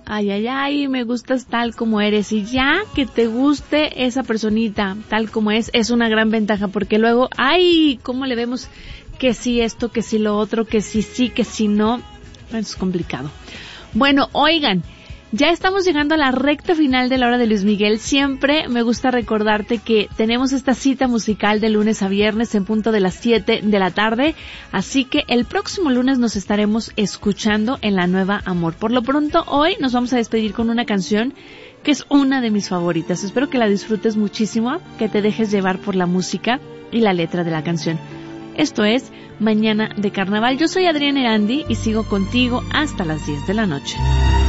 ay, ay, ay, me gustas tal como eres. Y ya que te guste esa personita tal como es una gran ventaja, porque luego, ay, ¿cómo le vemos que sí esto, que sí lo otro, que sí sí, que sí no? Es complicado. Bueno, oigan, ya estamos llegando a la recta final de la hora de Luis Miguel. Siempre me gusta recordarte que tenemos esta cita musical de lunes a viernes en punto de las 7 de la tarde. Así que el próximo lunes nos estaremos escuchando en La Nueva Amor. Por lo pronto, hoy nos vamos a despedir con una canción que es una de mis favoritas. Espero que la disfrutes muchísimo, que te dejes llevar por la música y la letra de la canción. Esto es Mañana de Carnaval. Yo soy Adriana Erandi y sigo contigo hasta las 10 de la noche.